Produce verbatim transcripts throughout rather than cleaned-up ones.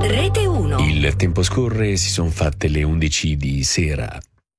Rete uno. Il tempo scorre, si sono fatte le undici di sera.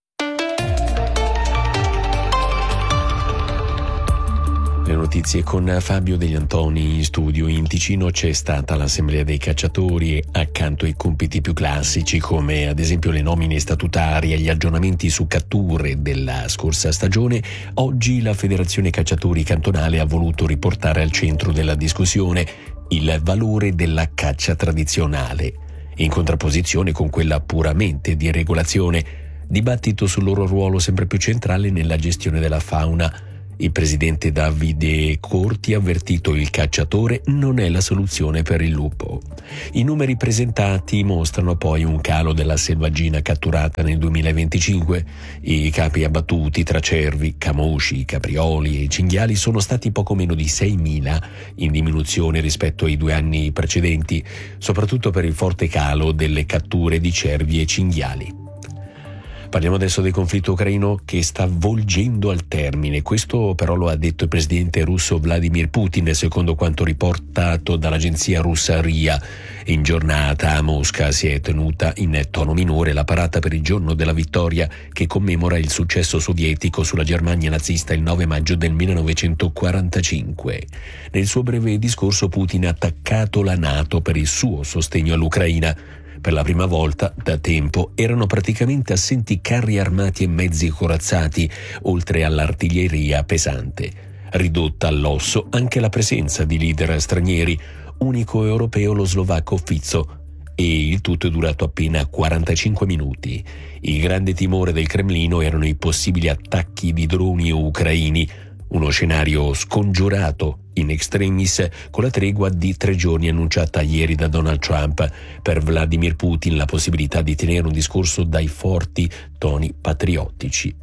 Le notizie con Fabio Degli Antoni in studio. In Ticino c'è stata l'assemblea dei cacciatori e accanto ai compiti più classici come ad esempio le nomine statutarie e gli aggiornamenti su catture della scorsa stagione, oggi la Federazione Cacciatori Cantonale ha voluto riportare al centro della discussione il valore della caccia tradizionale, in contrapposizione con quella puramente di regolazione, dibattito sul loro ruolo sempre più centrale nella gestione della fauna. Il presidente Davide Corti ha avvertito il cacciatore non è la soluzione per il lupo. I numeri presentati mostrano poi un calo della selvaggina catturata nel duemilaventicinque. I capi abbattuti tra cervi, camosci, caprioli e cinghiali sono stati poco meno di seimila, in diminuzione rispetto ai due anni precedenti, soprattutto per il forte calo delle catture di cervi e cinghiali. Parliamo adesso del conflitto ucraino che sta volgendo al termine. Questo però lo ha detto il presidente russo Vladimir Putin, secondo quanto riportato dall'agenzia russa R I A. In giornata a Mosca si è tenuta in tono minore la parata per il giorno della vittoria che commemora il successo sovietico sulla Germania nazista il nove maggio del millenovecentoquarantacinque. Nel suo breve discorso Putin ha attaccato la NATO per il suo sostegno all'Ucraina. Per la prima volta da tempo erano praticamente assenti carri armati e mezzi corazzati, oltre all'artiglieria pesante. Ridotta all'osso anche la presenza di leader stranieri, unico europeo lo slovacco Fico, e il tutto è durato appena quarantacinque minuti. Il grande timore del Cremlino erano i possibili attacchi di droni ucraini, uno scenario scongiurato in extremis con la tregua di tre giorni annunciata ieri da Donald Trump. Per Vladimir Putin la possibilità di tenere un discorso dai forti toni patriottici.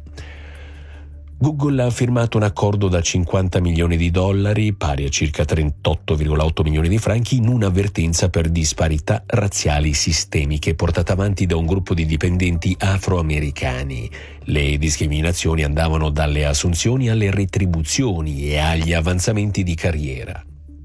Google ha firmato un accordo da cinquanta milioni di dollari, pari a circa trentotto virgola otto milioni di franchi, in un'avvertenza per disparità razziali sistemiche portata avanti da un gruppo di dipendenti afroamericani. Le discriminazioni andavano dalle assunzioni alle retribuzioni e agli avanzamenti di carriera.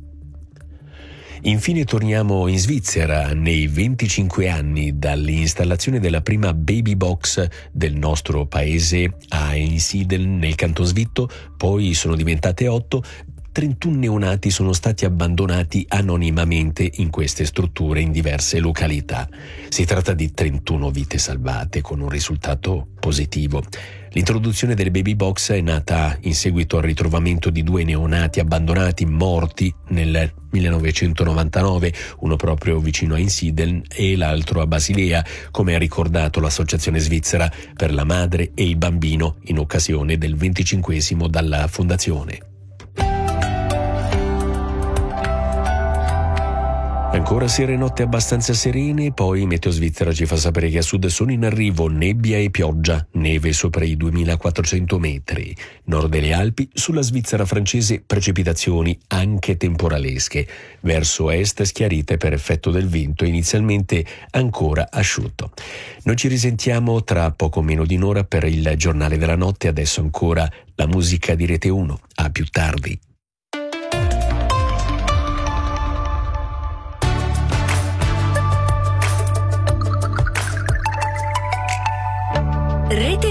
Infine torniamo in Svizzera. Nei venticinque anni dall'installazione della prima baby box del nostro paese a Einsiedeln nel Canton Svitto, poi sono diventate otto, trentuno neonati sono stati abbandonati anonimamente in queste strutture in diverse località. Si tratta di trentuno vite salvate con un risultato positivo. L'introduzione delle baby box è nata in seguito al ritrovamento di due neonati abbandonati morti nel millenovecentonovantanove, uno proprio vicino a Einsiedeln e l'altro a Basilea, come ha ricordato l'Associazione Svizzera per la Madre e il Bambino in occasione del venticinquesimo dalla fondazione. Ancora sera e notte abbastanza serene, poi Meteo Svizzera ci fa sapere che a sud sono in arrivo nebbia e pioggia, neve sopra i duemilaquattrocento metri. Nord delle Alpi, sulla Svizzera francese precipitazioni anche temporalesche. Verso est schiarite per effetto del vento, inizialmente ancora asciutto. Noi ci risentiamo tra poco meno di un'ora per il giornale della notte, adesso ancora la musica di Rete uno. A più tardi. Rete